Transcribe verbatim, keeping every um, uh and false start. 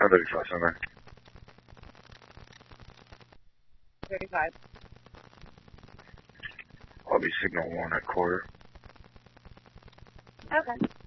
ten thirty-five, Sunday. thirty-five. I'll be signal one at quarter. Okay.